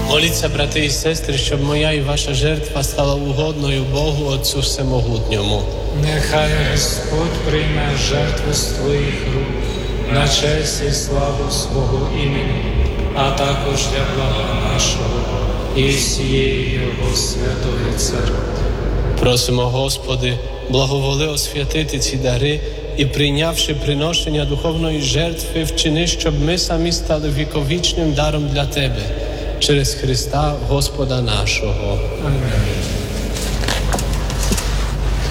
Моліться, брати і сестри, щоб моя і ваша жертва стала угодною Богу Отцю Всемогутньому. Нехай Господь прийме жертву з твоїх рук на честь і славу свого імені, а також для блага нашого і всієї Його святої церкви. Просимо, Господи, благоволи освятити ці дари і, прийнявши приношення духовної жертви, вчини, щоб ми самі стали віковічним даром для Тебе. Через Христа Господа нашого. Амінь.